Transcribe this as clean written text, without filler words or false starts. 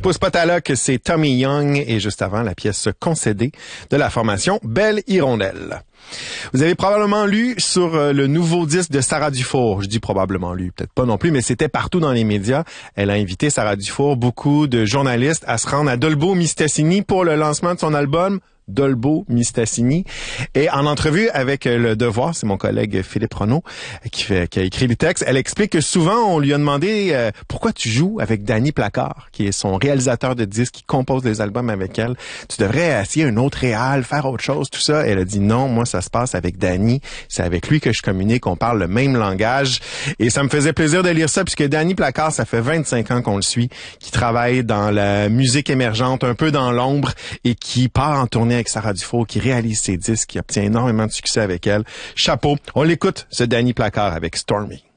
Pour Spotalock, c'est Tommy Young et juste avant, la pièce Concédée de la formation Belle Hirondelle. Vous avez probablement lu sur le nouveau disque de Sarah Dufour. Je dis probablement lu, peut-être pas non plus, mais c'était partout dans les médias. Elle a invité, Sarah Dufour, beaucoup de journalistes à se rendre à Dolbeau-Mistassini pour le lancement de son album Dolbeau-Mistassini. Et en entrevue avec Le Devoir, c'est mon collègue Philippe Renaud qui a écrit le texte, elle explique que souvent on lui a demandé pourquoi tu joues avec Danny Placard, qui est son réalisateur de disques, qui compose des albums avec elle. Tu devrais essayer un autre réal, faire autre chose, tout ça. Elle a dit non, moi ça se passe avec Danny, c'est avec lui que je communique, on parle le même langage. Et ça me faisait plaisir de lire ça puisque Danny Placard, ça fait 25 ans qu'on le suit, qui travaille dans la musique émergente, un peu dans l'ombre et qui part en tournée avec Sarah Dufour, qui réalise ses disques, qui obtient énormément de succès avec elle. Chapeau. On l'écoute, ce Danny Placard avec Stormy.